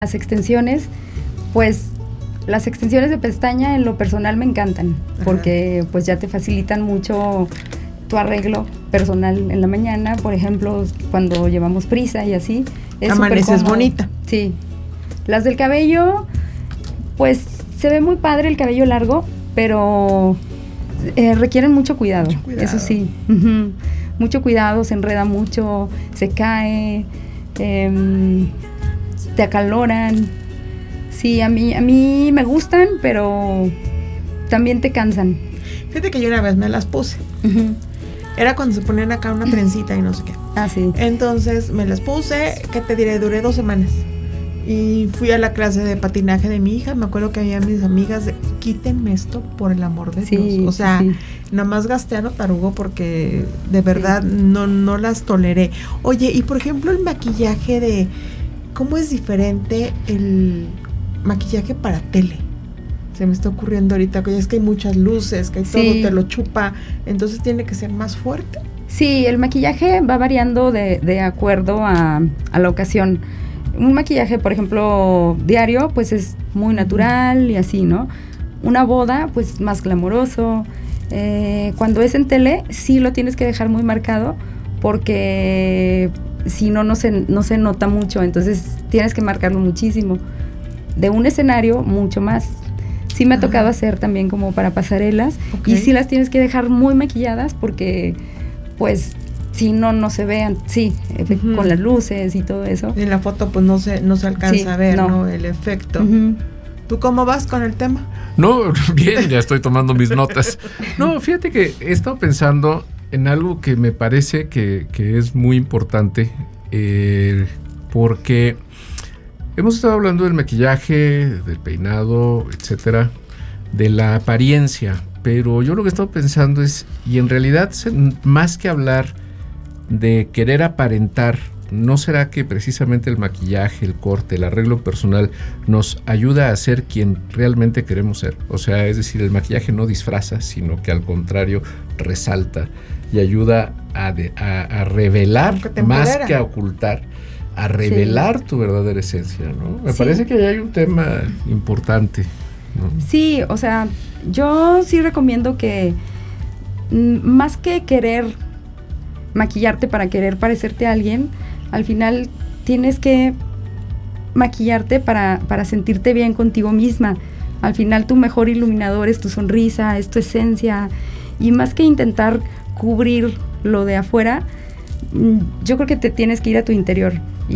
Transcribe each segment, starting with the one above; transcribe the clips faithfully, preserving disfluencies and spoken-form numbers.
Las extensiones, pues las extensiones de pestaña en lo personal me encantan, porque Ajá. pues ya te facilitan mucho tu arreglo personal en la mañana, por ejemplo, cuando llevamos prisa y así. Amaneces bonita. Sí. Las del cabello, pues se ve muy padre el cabello largo, pero eh, requieren mucho cuidado, mucho cuidado, eso sí. Uh-huh. Mucho cuidado, se enreda mucho, se cae, eh, te acaloran. Sí, a mí, a mí me gustan, pero también te cansan. Fíjate que yo una vez me las puse. Uh-huh. Era cuando se ponían acá una trencita y no sé qué. Ah, sí. Entonces me las puse, ¿qué te diré? Duré dos semanas. Y fui a la clase de patinaje de mi hija. Me acuerdo que había mis amigas de, quítenme esto por el amor de sí, Dios. O sea, sí. nada más gasté a lo tarugo porque de verdad sí. no, no las toleré. Oye, y por ejemplo el maquillaje de... ¿Cómo es diferente el maquillaje para tele? Se me está ocurriendo ahorita que es que hay muchas luces, que sí. todo te lo chupa. Entonces tiene que ser más fuerte. Sí, el maquillaje va variando de, de acuerdo a, a la ocasión. Un maquillaje, por ejemplo, diario, pues es muy natural y así, ¿no? Una boda, pues más glamoroso. Eh, cuando es en tele, sí lo tienes que dejar muy marcado porque si no, no se, no se nota mucho. Entonces tienes que marcarlo muchísimo. De un escenario, mucho más. Sí me ha tocado Ajá. hacer también como para pasarelas. Okay. Y sí las tienes que dejar muy maquilladas porque, pues... si no, no se vean, sí, uh-huh. con las luces y todo eso. En la foto pues no se, no se alcanza sí, a ver, no. ¿no? El efecto. Uh-huh. ¿Tú cómo vas con el tema? No, bien, ya estoy tomando mis notas. No, fíjate que he estado pensando en algo que me parece que, que es muy importante, eh, porque hemos estado hablando del maquillaje, del peinado, etcétera, de la apariencia, pero yo lo que he estado pensando es, y en realidad más que hablar de querer aparentar, ¿no será que precisamente el maquillaje, el corte, el arreglo personal nos ayuda a ser quien realmente queremos ser? O sea, es decir, el maquillaje no disfraza, sino que al contrario resalta y ayuda a, de, a, a revelar más que a ocultar, a revelar sí. tu verdadera esencia, ¿no? Me sí. parece que hay un tema importante, ¿no? Sí, o sea, yo sí recomiendo que m- más que querer maquillarte para querer parecerte a alguien, al final tienes que maquillarte para, para sentirte bien contigo misma. Al final tu mejor iluminador es tu sonrisa, es tu esencia, y más que intentar cubrir lo de afuera, yo creo que te tienes que ir a tu interior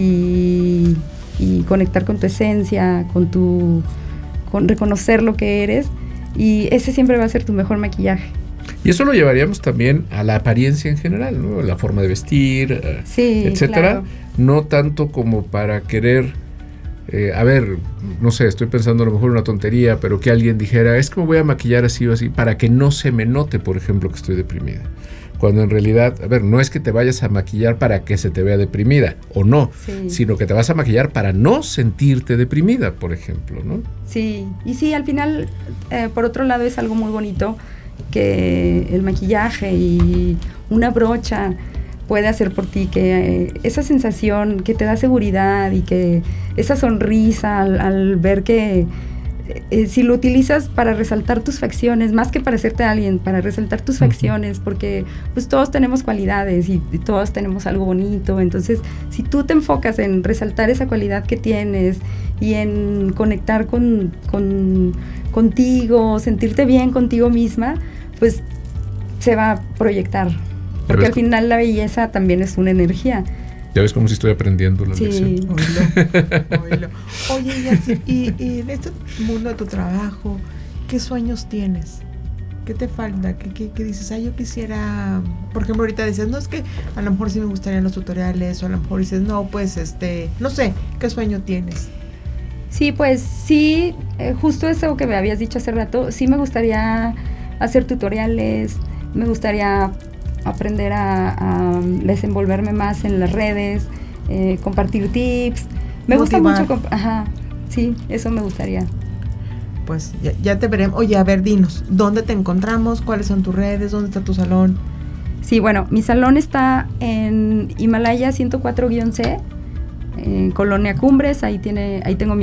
y, y conectar con tu esencia, con tu, con reconocer lo que eres, y ese siempre va a ser tu mejor maquillaje. Y eso lo llevaríamos también a la apariencia en general, ¿no? La forma de vestir, sí, etcétera. Claro. No tanto como para querer, eh, a ver, no sé, estoy pensando a lo mejor una tontería, pero que alguien dijera, es que me voy a maquillar así o así para que no se me note, por ejemplo, que estoy deprimida. Cuando en realidad, a ver, no es que te vayas a maquillar para que se te vea deprimida, o no, sí. sino que te vas a maquillar para no sentirte deprimida, por ejemplo, ¿no? Sí, y sí, al final, eh, por otro lado, es algo muy bonito que el maquillaje y una brocha puede hacer por ti, que eh, esa sensación que te da seguridad y que esa sonrisa al, al ver que eh, si lo utilizas para resaltar tus facciones, más que para hacerte a alguien, para resaltar tus uh-huh. facciones, porque pues todos tenemos cualidades y, y todos tenemos algo bonito. Entonces, si tú te enfocas en resaltar esa cualidad que tienes y en conectar con, con contigo, sentirte bien contigo misma, pues se va a proyectar. Porque al final la belleza también es una energía. Ya ves como si estoy aprendiendo la sí. lección. Oílo, oílo. Oye, y, así, y, y en este mundo de tu trabajo, ¿qué sueños tienes? ¿Qué te falta? ¿Qué, qué, qué dices? Ah, yo quisiera, por ejemplo, ahorita dices, no, es que a lo mejor sí me gustarían los tutoriales, o a lo mejor dices, no, pues, este, no sé, ¿qué sueño tienes? Sí, pues sí, eh, justo eso que me habías dicho hace rato, sí me gustaría hacer tutoriales, me gustaría aprender a, a desenvolverme más en las redes, eh, compartir tips. Me Motivar. gusta mucho, comp- ajá, sí, eso me gustaría. Pues ya, ya te veremos. Oye, a ver, dinos, ¿dónde te encontramos? ¿Cuáles son tus redes? ¿Dónde está tu salón? Sí, bueno, mi salón está en Himalaya ciento cuatro guion ce, en Colonia Cumbres, ahí tiene, ahí tengo mi